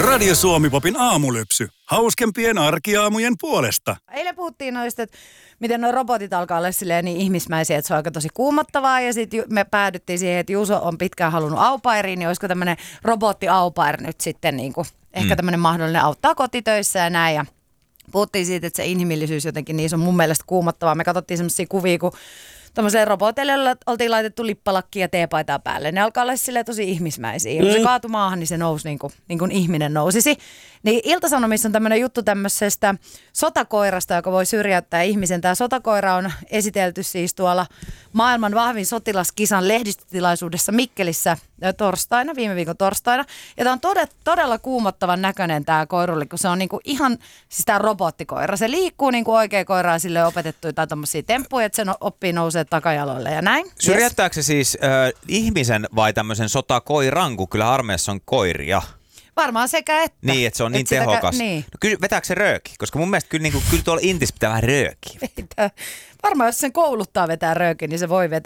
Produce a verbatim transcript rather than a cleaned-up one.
Radio Suomi-popin aamulypsy. Hauskempien arkiaamujen puolesta. Eilen puhuttiin noista, että miten nuo robotit alkaa olla silleen niin ihmismäisiä, että se on aika tosi kuumottavaa. Ja sitten me päädyttiin siihen, että Juuso on pitkään halunnut aupairiin, niin olisiko tämmöinen robotti-aupair nyt sitten niin kuin, ehkä tämmöinen mahdollinen auttaa kotitöissä ja näin. Ja puhuttiin siitä, että se inhimillisyys jotenkin niissä on mun mielestä kuumottavaa. Me katsottiin semmoisia kuvia, kun tuommoiselle robotille oltiin laitettu lippalakki ja teepaitaa päälle. Ne alkaa olla silleen tosi ihmismäisiä. Ja kun se kaatui maahan, niin se nousi niin kuin, niin kuin ihminen nousisi. Niin Ilta-Sanomissa on tämmöinen juttu tämmöisestä sotakoirasta, joka voi syrjäyttää ihmisen. Tämä sotakoira on esitelty siis tuolla maailman vahvin sotilaskisan lehdistötilaisuudessa Mikkelissä torstaina, viime viikon torstaina. Ja tämä on todella, todella kuumottavan näköinen tämä koirulli, kun se on niinku ihan siis tämä robottikoira. Se liikkuu niin kuin oikea koira ja sille on opetettu jotain tommosia temppuja, että se oppii nousee takajaloille ja näin. Syrjäyttääkö se siis äh, ihmisen vai tämmöisen sotakoiran, kun kyllä armeijassa on koiria? Varmaan sekä että. Niin, että se on niin Et sitä, tehokas. niin. No, kyllä, vetääkö se rööki? Koska mun mielestä kyllä, niin kuin, kyllä tuolla Intis pitää vähän röökiä. Varmaan jos sen kouluttaa vetää röökin, niin se voi vetää.